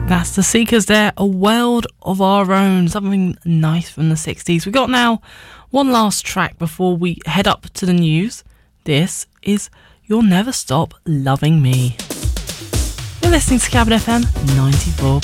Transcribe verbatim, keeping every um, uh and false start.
That's the Seekers there, A World of Our Own, something nice from the sixties. We got now one last track before we head up to the news. This is You'll Never Stop Loving Me. You're listening to Cabin F M ninety-four